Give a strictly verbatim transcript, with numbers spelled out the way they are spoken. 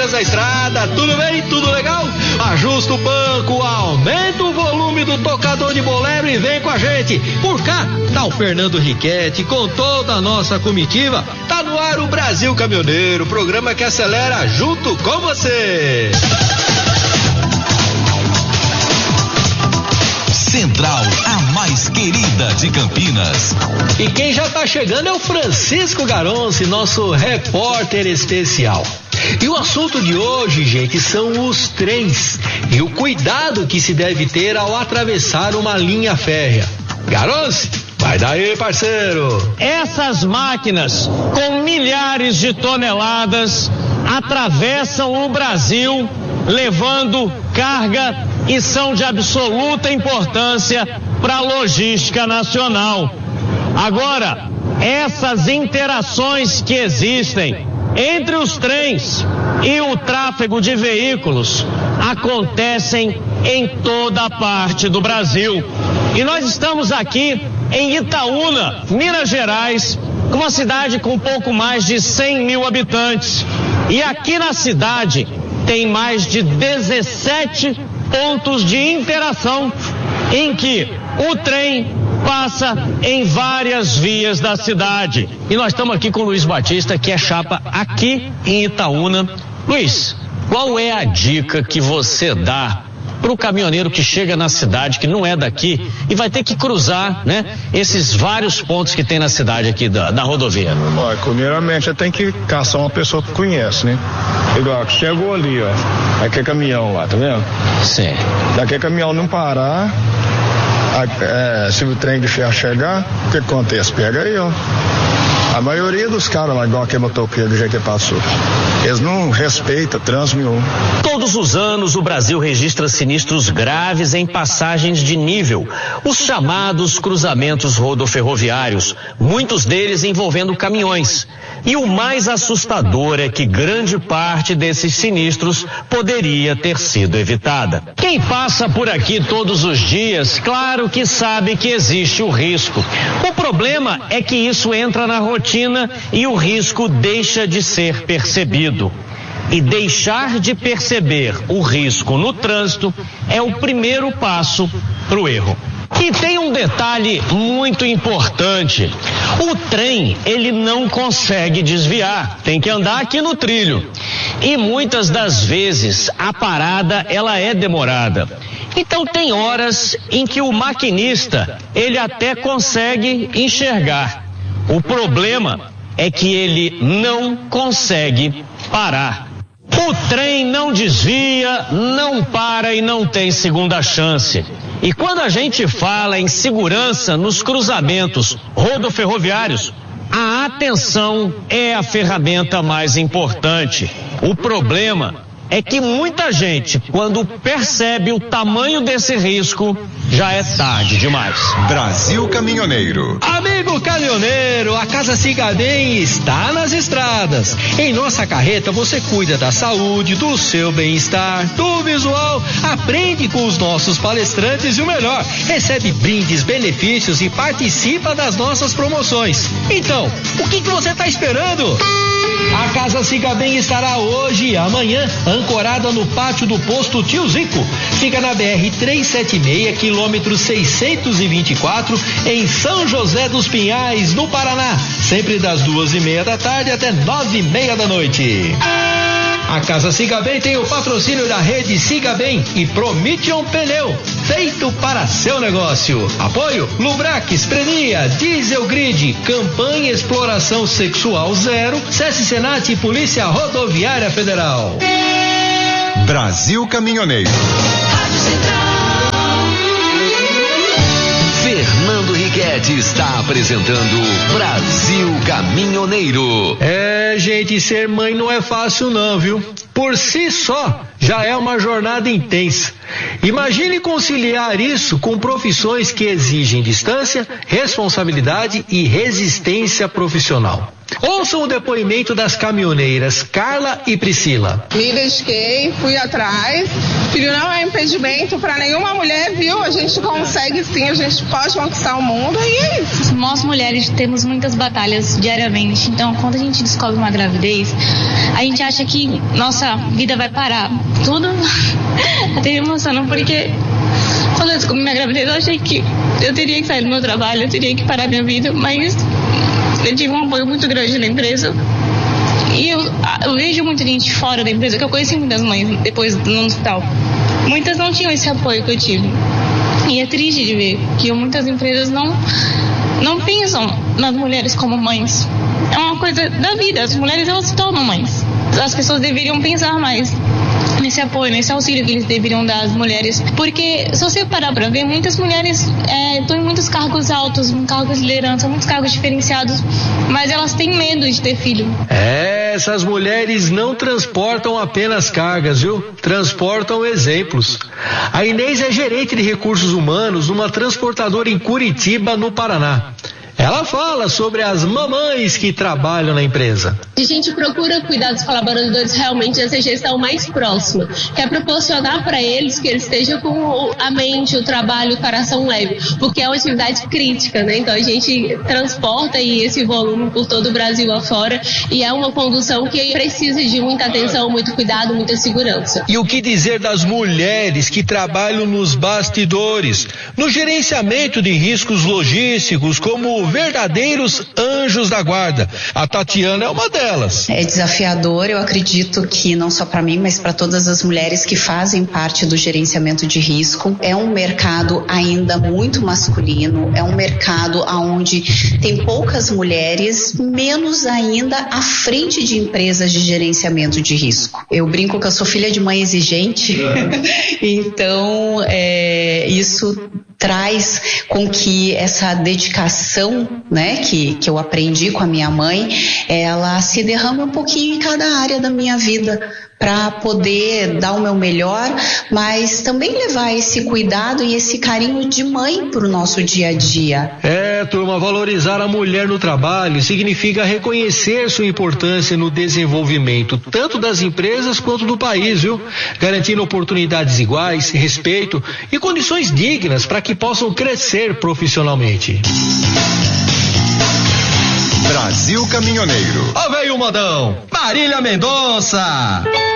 dias na estrada, tudo bem? Tudo legal? Ajusta o banco, aumenta o volume do tocador de bolero e vem com a gente. Por cá, tá o Fernando Riquetti com toda a nossa comitiva. Tá no ar o Brasil Caminhoneiro, programa que acelera junto com você. Central, a mais querida de Campinas. E quem já tá chegando é o Francisco Garonce, nosso repórter especial. E o assunto de hoje, gente, são os trens e o cuidado que se deve ter ao atravessar uma linha férrea. Garonce, vai daí, parceiro. Essas máquinas com milhares de toneladas atravessam o Brasil levando carga e são de absoluta importância para a logística nacional. Agora, essas interações que existem entre os trens e o tráfego de veículos acontecem em toda a parte do Brasil. E nós estamos aqui em Itaúna, Minas Gerais, uma cidade com pouco mais de cem mil habitantes. E aqui na cidade tem mais de dezessete pontos de interação em que o trem passa em várias vias da cidade. E nós estamos aqui com o Luiz Batista, que é chapa aqui em Itaúna. Luiz, qual é a dica que você dá para o caminhoneiro que chega na cidade, que não é daqui, e vai ter que cruzar, né, esses vários pontos que tem na cidade aqui da, da rodovia? Olha, primeiramente, você tem que caçar uma pessoa que conhece, né? Igual, chegou ali, ó, aqui é caminhão lá, tá vendo? Sim. Daqui é caminhão não parar, a, é, se o trem de ferro chegar, o que acontece? Pega aí, ó. A maioria dos caras lá, igual aquele motoqueiro do jeito que passou, eles não respeitam trânsito nenhum. Todos os anos o Brasil registra sinistros graves em passagens de nível, os chamados cruzamentos rodoferroviários, muitos deles envolvendo caminhões. E o mais assustador é que grande parte desses sinistros poderia ter sido evitada. Quem passa por aqui todos os dias, claro que sabe que existe o risco. O problema é que isso entra na rotina e o risco deixa de ser percebido. E deixar de perceber o risco no trânsito é o primeiro passo para o erro. E tem um detalhe muito importante. O trem, ele não consegue desviar, tem que andar aqui no trilho. E muitas das vezes a parada, ela é demorada. Então tem horas em que o maquinista, ele até consegue enxergar. O problema é que ele não consegue parar. O trem não desvia, não para e não tem segunda chance. E quando a gente fala em segurança nos cruzamentos rodoferroviários, a atenção é a ferramenta mais importante. O problema é que muita gente, quando percebe o tamanho desse risco, já é tarde demais. Brasil Caminhoneiro. Amigo caminhoneiro, a Casa Siga Bem está nas estradas. Em nossa carreta você cuida da saúde, do seu bem-estar, do visual, aprende com os nossos palestrantes e o melhor, recebe brindes, benefícios e participa das nossas promoções. Então, o que que você está esperando? A Casa Siga Bem estará hoje e amanhã ancorada no pátio do posto Tio Zico. Fica na B R trezentos e setenta e seis, quilômetro seiscentos e vinte e quatro, em São José dos Pinhais, no Paraná. Sempre das duas e meia da tarde até nove e meia da noite. A Casa Siga Bem tem o patrocínio da rede Siga Bem e Promission Pneu, feito para seu negócio. Apoio Lubrax, Prenia, Diesel Grid, Campanha Exploração Sexual Zero, SESC Senat e Polícia Rodoviária Federal. Brasil Caminhoneiro. Rádio Central. Fernando Riquetti está apresentando Brasil Caminhoneiro. É, gente, ser mãe não é fácil não, viu? Por si só, já é uma jornada intensa. Imagine conciliar isso com profissões que exigem distância, responsabilidade e resistência profissional. Ouçam o depoimento das caminhoneiras Carla e Priscila. Me dediquei, fui atrás. Filho, não é impedimento para nenhuma mulher, viu? A gente consegue sim, a gente pode conquistar o mundo e é isso. Nós mulheres temos muitas batalhas diariamente, então quando a gente descobre uma gravidez, a gente acha que nossa vida vai parar. Tudo até emocionante, porque quando eu descobri minha gravidez, eu achei que eu teria que sair do meu trabalho, eu teria que parar minha vida, mas eu tive um apoio muito grande na empresa. E eu, eu vejo muita gente fora da empresa, que eu conheci muitas mães depois no hospital. Muitas não tinham esse apoio que eu tive. E é triste de ver que muitas empresas não, não pensam nas mulheres como mães. É uma coisa da vida, as mulheres elas se tornam mães. As pessoas deveriam pensar mais nesse apoio, nesse auxílio que eles deveriam dar às mulheres. Porque, se você parar para ver, muitas mulheres é, estão em muitos cargos altos, em cargos de liderança, muitos cargos diferenciados, mas elas têm medo de ter filho. É, essas mulheres não transportam apenas cargas, viu? Transportam exemplos. A Inês é gerente de recursos humanos numa transportadora em Curitiba, no Paraná. Ela fala sobre as mamães que trabalham na empresa. A gente procura cuidar dos colaboradores realmente nessa gestão mais próxima, que é proporcionar para eles que eles estejam com a mente, o trabalho, o coração leve, porque é uma atividade crítica, né? Então a gente transporta aí esse volume por todo o Brasil afora e é uma condução que precisa de muita atenção, muito cuidado, muita segurança. E o que dizer das mulheres que trabalham nos bastidores, no gerenciamento de riscos logísticos, como verdadeiros anjos da guarda? A Tatiana é uma delas. É desafiador, eu acredito que não só para mim, mas para todas as mulheres que fazem parte do gerenciamento de risco. É um mercado ainda muito masculino, é um mercado onde tem poucas mulheres, menos ainda à frente de empresas de gerenciamento de risco. Eu brinco que eu sou filha de mãe exigente, então é, isso traz com que essa dedicação, né, que, que eu aprendi com a minha mãe, ela se derrama um pouquinho em cada área da minha vida, para poder dar o meu melhor, mas também levar esse cuidado e esse carinho de mãe para o nosso dia a dia. É, turma, valorizar a mulher no trabalho significa reconhecer sua importância no desenvolvimento, tanto das empresas quanto do país, viu? Garantindo oportunidades iguais, respeito e condições dignas para que possam crescer profissionalmente. Brasil Caminhoneiro. Ó, veio o modão, Marília Mendonça.